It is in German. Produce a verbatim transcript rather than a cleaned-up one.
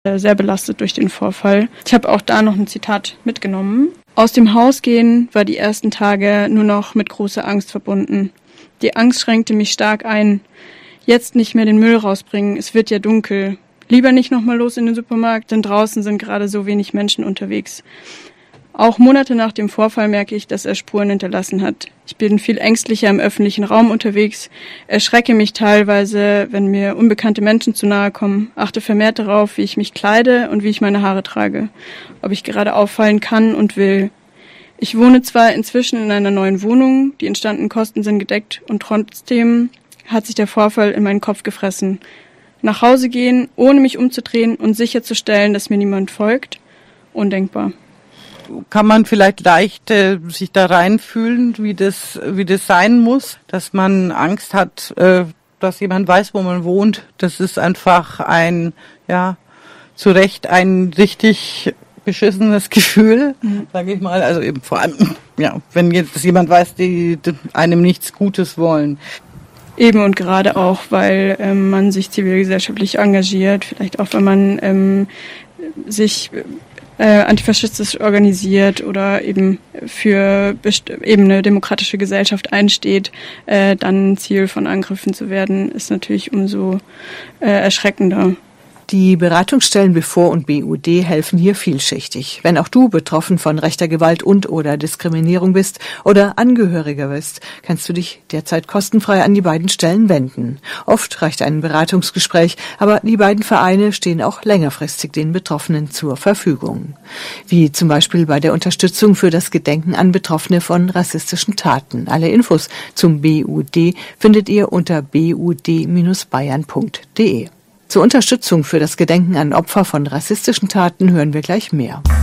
sehr belastet durch den Vorfall. Ich habe auch da noch ein Zitat mitgenommen. Aus dem Haus gehen war die ersten Tage nur noch mit großer Angst verbunden. Die Angst schränkte mich stark ein. Jetzt nicht mehr den Müll rausbringen, es wird ja dunkel. Lieber nicht nochmal los in den Supermarkt, denn draußen sind gerade so wenig Menschen unterwegs. Auch Monate nach dem Vorfall merke ich, dass er Spuren hinterlassen hat. Ich bin viel ängstlicher im öffentlichen Raum unterwegs, erschrecke mich teilweise, wenn mir unbekannte Menschen zu nahe kommen, achte vermehrt darauf, wie ich mich kleide und wie ich meine Haare trage, ob ich gerade auffallen kann und will. Ich wohne zwar inzwischen in einer neuen Wohnung, die entstandenen Kosten sind gedeckt und trotzdem hat sich der Vorfall in meinen Kopf gefressen. Nach Hause gehen, ohne mich umzudrehen und sicherzustellen, dass mir niemand folgt, undenkbar. Kann man vielleicht leicht äh, sich da reinfühlen, wie das, wie das sein muss, dass man Angst hat, äh, dass jemand weiß, wo man wohnt. Das ist einfach ein, ja, zu Recht ein richtig beschissenes Gefühl, mhm. sage ich mal. Also eben vor allem, ja, wenn jetzt jemand weiß, die, die einem nichts Gutes wollen. Eben und gerade auch, weil ähm, man sich zivilgesellschaftlich engagiert, vielleicht auch, wenn man ähm, sich Äh, antifaschistisch organisiert oder eben für best- eben eine demokratische Gesellschaft einsteht, äh, dann Ziel von Angriffen zu werden, ist natürlich umso äh, erschreckender. Die Beratungsstellen B V und B U D helfen hier vielschichtig. Wenn auch du betroffen von rechter Gewalt und oder Diskriminierung bist oder Angehöriger bist, kannst du dich derzeit kostenfrei an die beiden Stellen wenden. Oft reicht ein Beratungsgespräch, aber die beiden Vereine stehen auch längerfristig den Betroffenen zur Verfügung. Wie zum Beispiel bei der Unterstützung für das Gedenken an Betroffene von rassistischen Taten. Alle Infos zum B U D findet ihr unter b u d Bindestrich bayern punkt d e. Zur Unterstützung für das Gedenken an Opfer von rassistischen Taten hören wir gleich mehr.